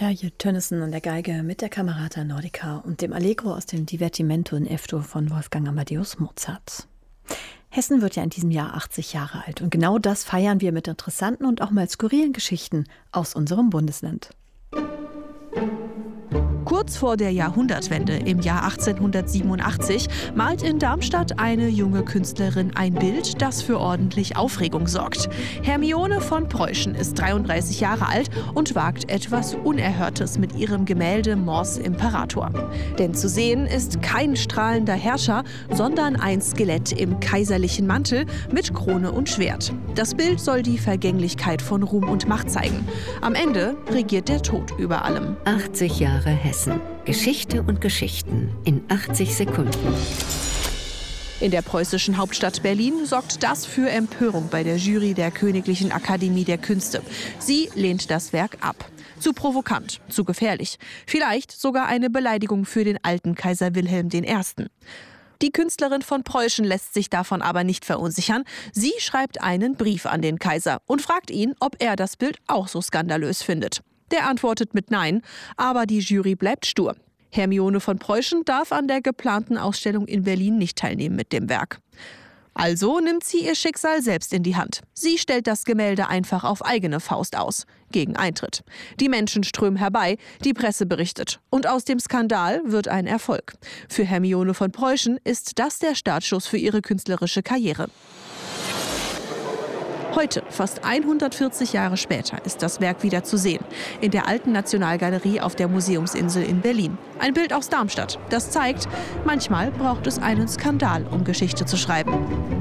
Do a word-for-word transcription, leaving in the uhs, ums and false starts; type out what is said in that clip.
Terje Tönnissen an der Geige mit der Camerata Nordica und dem Allegro aus dem Divertimento in F-Dur von Wolfgang Amadeus Mozart. Hessen wird ja in diesem Jahr achtzig Jahre alt und genau das feiern wir mit interessanten und auch mal skurrilen Geschichten aus unserem Bundesland. Kurz vor der Jahrhundertwende im Jahr achtzehnhundertsiebenundachtzig malt in Darmstadt eine junge Künstlerin ein Bild, das für ordentlich Aufregung sorgt. Hermione von Preußen ist dreiunddreißig Jahre alt und wagt etwas Unerhörtes mit ihrem Gemälde Mors Imperator. Denn zu sehen ist kein strahlender Herrscher, sondern ein Skelett im kaiserlichen Mantel mit Krone und Schwert. Das Bild soll die Vergänglichkeit von Ruhm und Macht zeigen. Am Ende regiert der Tod über allem. achtzig Jahre Hessen. Geschichte und Geschichten in achtzig Sekunden. In der preußischen Hauptstadt Berlin sorgt das für Empörung bei der Jury der Königlichen Akademie der Künste. Sie lehnt das Werk ab. Zu provokant, zu gefährlich. Vielleicht sogar eine Beleidigung für den alten Kaiser Wilhelm der Erste. Die Künstlerin von Preußen lässt sich davon aber nicht verunsichern. Sie schreibt einen Brief an den Kaiser und fragt ihn, ob er das Bild auch so skandalös findet. Der antwortet mit Nein, aber die Jury bleibt stur. Hermione von Preußen darf an der geplanten Ausstellung in Berlin nicht teilnehmen mit dem Werk. Also nimmt sie ihr Schicksal selbst in die Hand. Sie stellt das Gemälde einfach auf eigene Faust aus, gegen Eintritt. Die Menschen strömen herbei, die Presse berichtet. Und aus dem Skandal wird ein Erfolg. Für Hermione von Preußen ist das der Startschuss für ihre künstlerische Karriere. Heute, fast hundertvierzig Jahre später, ist das Werk wieder zu sehen. In der Alten Nationalgalerie auf der Museumsinsel in Berlin. Ein Bild aus Darmstadt, das zeigt, manchmal braucht es einen Skandal, um Geschichte zu schreiben.